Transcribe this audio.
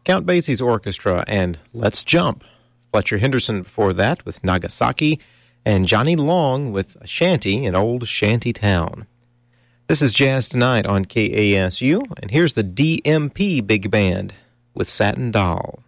Count Basie's Orchestra and Let's Jump. Fletcher Henderson before that with Nagasaki, and Johnny Long with a shanty in Old Shanty Town. This is Jazz Tonight on KASU, and here's the DMP Big Band with Satin Doll.